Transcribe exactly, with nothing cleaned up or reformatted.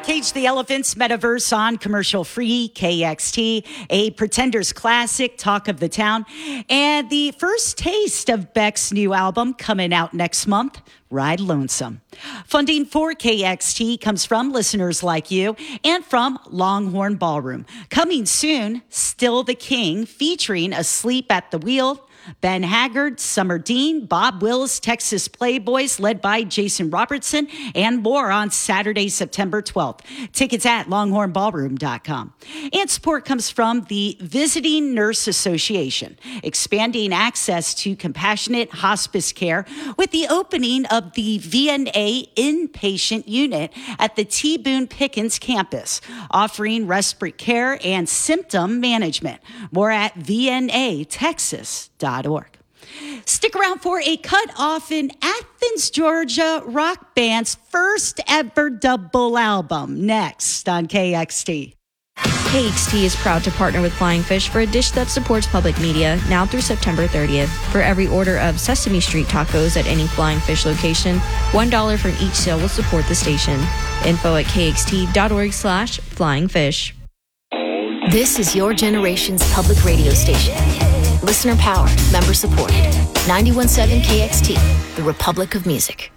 Cage the Elephants Metaverse on commercial free K X T, a Pretenders classic, talk of the town, and the first taste of Beck's new album coming out next month, Ride Lonesome. Funding for K X T comes from listeners like you and from Longhorn Ballroom. Coming soon, Still the King, featuring Asleep at the Wheel, Ben Haggard, Summer Dean, Bob Wills, Texas Playboys, led by Jason Robertson, and more on Saturday, September twelfth. Tickets at longhorn ballroom dot com. And support comes from the Visiting Nurse Association, expanding access to compassionate hospice care with the opening of the V N A inpatient unit at the T. Boone Pickens campus, offering respiratory care and symptom management. More at v n a texas dot org. Stick around for a cut off in Athens, Georgia rock band's first ever double album next on K X T. K X T is proud to partner with Flying Fish for a dish that supports public media now through September thirtieth. For every order of Sesame Street tacos at any Flying Fish location, one dollar from each sale will support the station. Info at kxt.org slash flying fish. This is your generation's public radio station. Listener powered, member supported. ninety-one point seven K X T, the Republic of Music.